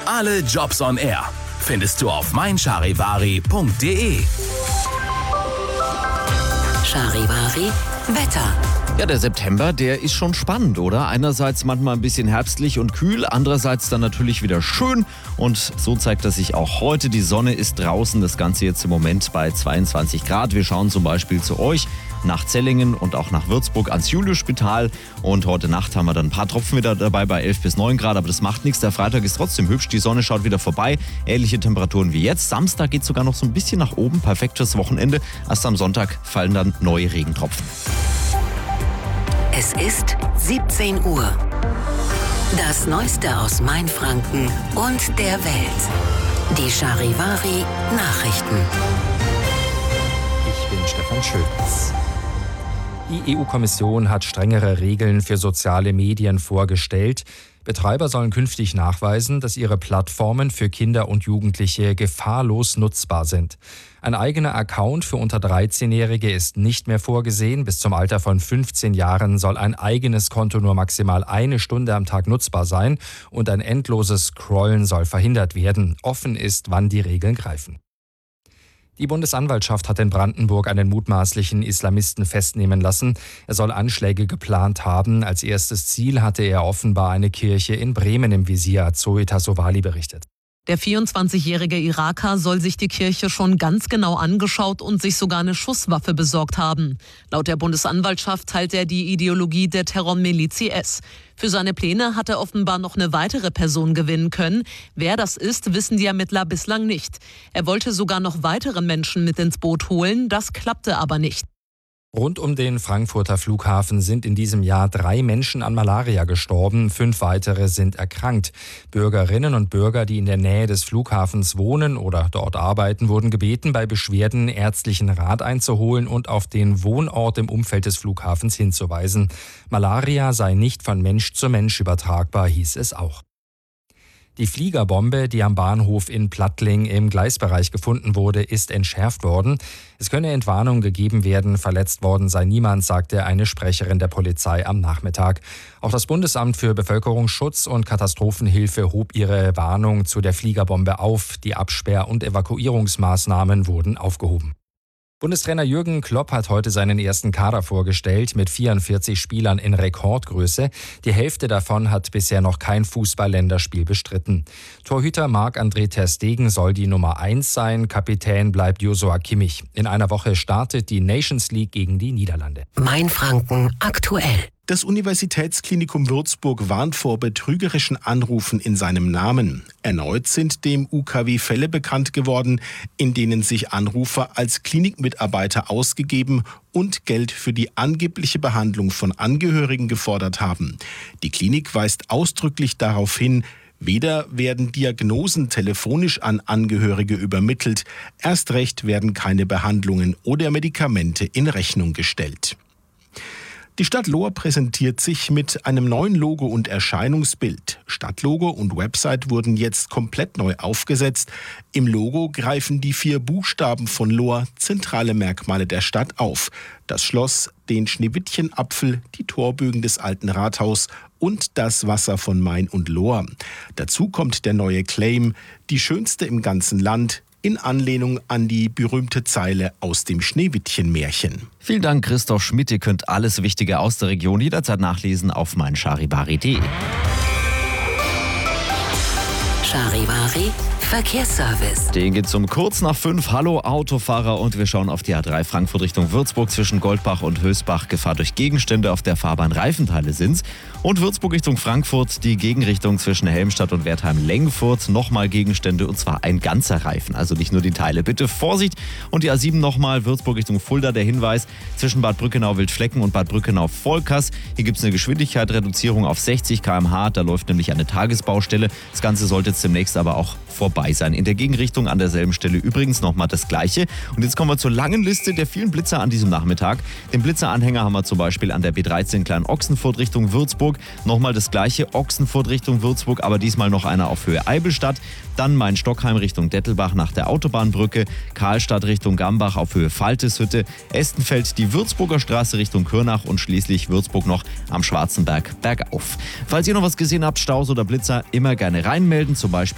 Alle Jobs on Air findest du auf meincharivari.de. Charivari Wetter. Ja, der September, der ist schon spannend, oder? Einerseits manchmal ein bisschen herbstlich und kühl, andererseits dann natürlich wieder schön. Und so zeigt das sich auch heute. Die Sonne ist draußen, das Ganze jetzt im Moment bei 22 Grad. Wir schauen zum Beispiel zu euch nach Zellingen und auch nach Würzburg ans Juliusspital. Und heute Nacht haben wir dann ein paar Tropfen wieder dabei bei 11 bis 9 Grad. Aber das macht nichts, der Freitag ist trotzdem hübsch. Die Sonne schaut wieder vorbei. Ähnliche Temperaturen wie jetzt. Samstag geht sogar noch so ein bisschen nach oben. Perfekt fürs Wochenende. Erst am Sonntag fallen dann neue Regentropfen. Es ist 17 Uhr. Das Neueste aus Mainfranken und der Welt. Die Charivari Nachrichten. Ich bin Stefan Schötz. Die EU-Kommission hat strengere Regeln für soziale Medien vorgestellt. Betreiber sollen künftig nachweisen, dass ihre Plattformen für Kinder und Jugendliche gefahrlos nutzbar sind. Ein eigener Account für unter 13-Jährige ist nicht mehr vorgesehen. Bis zum Alter von 15 Jahren soll ein eigenes Konto nur maximal 1 Stunde am Tag nutzbar sein und ein endloses Scrollen soll verhindert werden. Offen ist, wann die Regeln greifen. Die Bundesanwaltschaft hat in Brandenburg einen mutmaßlichen Islamisten festnehmen lassen. Er soll Anschläge geplant haben. Als erstes Ziel hatte er offenbar eine Kirche in Bremen im Visier, Zoe Tassovali berichtet. Der 24-jährige Iraker soll sich die Kirche schon ganz genau angeschaut und sich sogar eine Schusswaffe besorgt haben. Laut der Bundesanwaltschaft teilt er die Ideologie der Terrormiliz IS. Für seine Pläne hat er offenbar noch eine weitere Person gewinnen können. Wer das ist, wissen die Ermittler bislang nicht. Er wollte sogar noch weitere Menschen mit ins Boot holen, das klappte aber nicht. Rund um den Frankfurter Flughafen sind in diesem Jahr 3 Menschen an Malaria gestorben, 5 weitere sind erkrankt. Bürgerinnen und Bürger, die in der Nähe des Flughafens wohnen oder dort arbeiten, wurden gebeten, bei Beschwerden ärztlichen Rat einzuholen und auf den Wohnort im Umfeld des Flughafens hinzuweisen. Malaria sei nicht von Mensch zu Mensch übertragbar, hieß es auch. Die Fliegerbombe, die am Bahnhof in Plattling im Gleisbereich gefunden wurde, ist entschärft worden. Es könne Entwarnung gegeben werden, verletzt worden sei niemand, sagte eine Sprecherin der Polizei am Nachmittag. Auch das Bundesamt für Bevölkerungsschutz und Katastrophenhilfe hob ihre Warnung zu der Fliegerbombe auf. Die Absperr- und Evakuierungsmaßnahmen wurden aufgehoben. Bundestrainer Jürgen Klopp hat heute seinen ersten Kader vorgestellt mit 44 Spielern in Rekordgröße. Die Hälfte davon hat bisher noch kein Fußball-Länderspiel bestritten. Torhüter Marc-André ter Stegen soll die Nummer 1 sein. Kapitän bleibt Joshua Kimmich. In einer Woche startet die Nations League gegen die Niederlande. Mainfranken aktuell. Das Universitätsklinikum Würzburg warnt vor betrügerischen Anrufen in seinem Namen. Erneut sind dem UKW Fälle bekannt geworden, in denen sich Anrufer als Klinikmitarbeiter ausgegeben und Geld für die angebliche Behandlung von Angehörigen gefordert haben. Die Klinik weist ausdrücklich darauf hin, weder werden Diagnosen telefonisch an Angehörige übermittelt, erst recht werden keine Behandlungen oder Medikamente in Rechnung gestellt. Die Stadt Lohr präsentiert sich mit einem neuen Logo und Erscheinungsbild. Stadtlogo und Website wurden jetzt komplett neu aufgesetzt. Im Logo greifen die 4 Buchstaben von Lohr zentrale Merkmale der Stadt auf. Das Schloss, den Schneewittchenapfel, die Torbögen des alten Rathaus und das Wasser von Main und Lohr. Dazu kommt der neue Claim, die schönste im ganzen Land, in Anlehnung an die berühmte Zeile aus dem Schneewittchen-Märchen. Vielen Dank, Christoph Schmidt. Ihr könnt alles Wichtige aus der Region jederzeit nachlesen auf meincharivari.de. Charivari Verkehrsservice. Den geht's um kurz nach 5. Hallo Autofahrer, und wir schauen auf die A3 Frankfurt Richtung Würzburg zwischen Goldbach und Hösbach. Gefahr durch Gegenstände auf der Fahrbahn, Reifenteile sind's. Und Würzburg Richtung Frankfurt, die Gegenrichtung zwischen Helmstadt und Wertheim-Lengfurt. Nochmal Gegenstände, und zwar ein ganzer Reifen, also nicht nur die Teile. Bitte Vorsicht. Und die A7 nochmal, Würzburg Richtung Fulda, der Hinweis zwischen Bad Brückenau-Wildflecken und Bad Brückenau-Volkers. Hier gibt's eine Geschwindigkeitsreduzierung auf 60 km/h. Da läuft nämlich eine Tagesbaustelle. Das Ganze sollte jetzt demnächst aber auch vorbei sein. In der Gegenrichtung an derselben Stelle übrigens nochmal das Gleiche. Und jetzt kommen wir zur langen Liste der vielen Blitzer an diesem Nachmittag. Den Blitzeranhänger haben wir zum Beispiel an der B13 Klein-Ochsenfurt Richtung Würzburg. Nochmal das Gleiche, Ochsenfurt Richtung Würzburg, aber diesmal noch einer auf Höhe Eibelstadt. Dann Main-Stockheim Richtung Dettelbach nach der Autobahnbrücke. Karlstadt Richtung Gambach auf Höhe Falteshütte. Estenfeld die Würzburger Straße Richtung Kürnach und schließlich Würzburg noch am Schwarzenberg bergauf. Falls ihr noch was gesehen habt, Staus oder Blitzer, immer gerne reinmelden, zum Beispiel